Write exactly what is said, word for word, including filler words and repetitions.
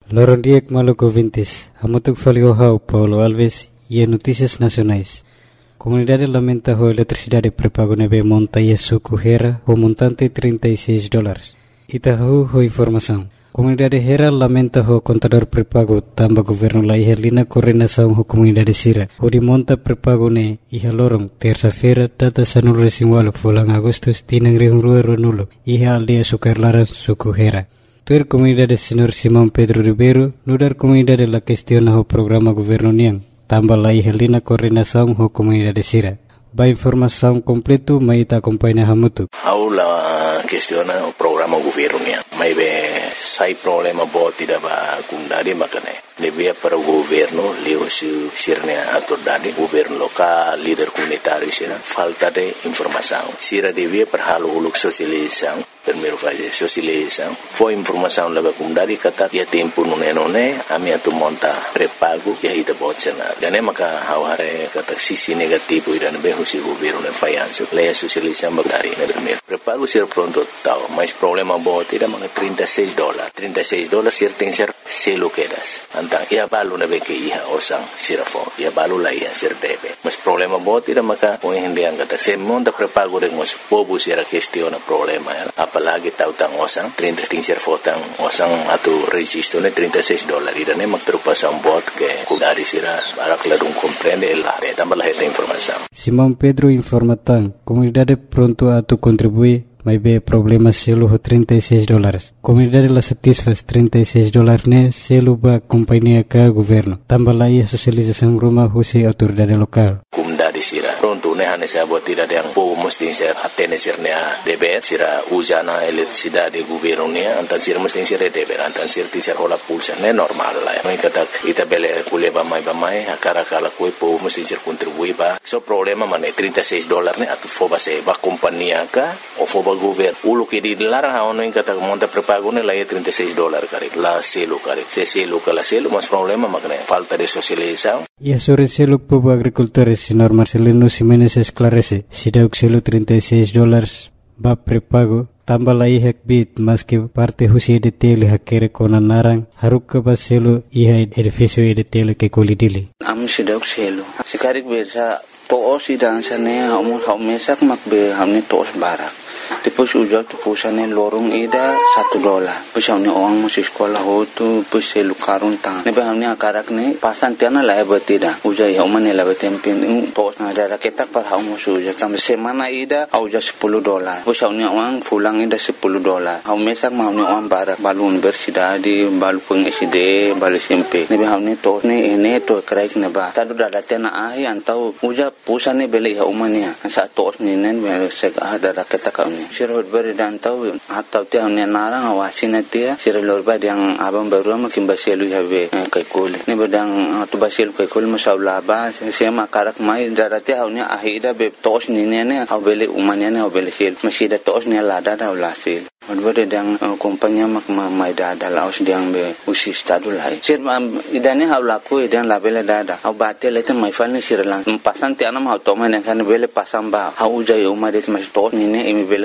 Lorong Diek Maluku Vintes, Hamutuk Faliohau, Paulo Alves e Notícias Nacionais. Comunidade lamenta a eletricidade pré-pago nebe monta e suco Hera, o montante trinta e seis dólares. Itahu ho informação. Comunidade Hera lamenta o contador pré-pago tamba governo la ihalina coordenação ho comunidade Sira. O de monta pré-pago ne iha lorong terça-feira data sanul resimwalo fulang Agustus tinang rihung rua runulo iha aldeia Sukarlaran suku Hera. Tuer comunidade Senhor Simão Pedro Ribeiro nudar comunidade la questiona ho programa governo niang tamba la ihalina coordenação ho comunidade Sira. Ba informação completo mai ta acompanha hamutu. Aula questiona o programa governo niang. Mai be sai problema boti da ba kundari makane. Lebih para o governo leu su sirnya autoridade governo local líder comunitário sira falta de informação. Sira devia para halo uluk sosialização primeiro fase sosialização foi informação leva kundari kata ya tempo nune nune ami atu monta pré-pago ya ida botsena. Dan maka haware kata sisi negativo ida be husi governo ne fayanso le sosialização bagari ne primeiro pré-pago sira pronto tau mais problema boti da maka trinta e seis dólares trinta e seis dólares sir tem ser selo quedas. Ia balu na beke iha osang sirafo ia balu la ia sir debe mas problema boti da maka o hindi ang kata se monta pré-pago rek mos pobu sira questiona problema ya apalagi tau tang osang trinta ting sir fotang osang atu registro ne trinta e seis dólares ida ne mak terpasang bot ke kudari sira barak ladung comprende la de tambah la esta informação. Simão Pedro informatang comunidade pronto atu contribui mas be problema selo ho trinta e seis dólares. Comunidade la satisfaz trinta e seis dólares ne selo ba companhia ka governo. Tambah la ia sosialização rumah husi autoridade lokal. Comunidade sira pronto ne hane sa buat tidak yang po mesti ser hatene sirnya deber sira usana eletricidade governo ne antan sira mesti sira deber antan sira tisar hola pulsa ne normal la. Noi kata ita bele kuleba mai ba mai akara kala koi po mesti sir contribui ba. So problema mane trinta e seis dólares ne atu foba se ba companhia ka o foba governo ulu que dilarang ha ono kata monta pré-pago ne la ia trinta e seis dólares kare la selo kare se selo kala selo mas problema makne falta de socialização. E sobre selo povo agricultores senhor Marcelino Ximenes esclarece si dauk selo trinta e seis dólares ba pré-pago tambah la ihak bit mas que parte husi de tele hakere kona narang haruk ba selo iha edificio de tele ke kolidili am si dauk selo sikarik bersa to osi dan sane hamu hamesak makbe hamne tos barak. Depois ujau tu pusane lorong ida satu dolar. Pusane orang masih sekolah ho tu puse lukarun tang. Nebe hamne akarak ne pasan tiana la betida. Ujai homane la betempin tos na ada ketak par hamu suja tam semana ida auja sepuluh dolar. Pusane orang pulang ida sepuluh dolar. Hamesak hamne orang barak balu universidade balu pengiside balu S M P. Nebe hamne tos ne ene to kraik neba. Tadu dada tena ai antau uja pusane beli homane. Sa tos ne nen sek ada ketak sirot beri dan tahu atau tiang ni narang awasin dia sirot beri yang abang baru makin basilu have kai kol ni bedang tu basilu kai kol masalah ba sema karak mai darati haunya ahida be tos ni ne au bele umanya ne au bele sil masih da tos ni lada da ulasil Odbere dang kompanya mak mai dada laos diang be usi stadu lai. Sir idane hau laku idan labele dada. Hau batel itu mai fal ni sir lang. Pasan ti anam hau toma ne kan bele pasam ba. Hau jai umar itu mas tot ni ne imi bele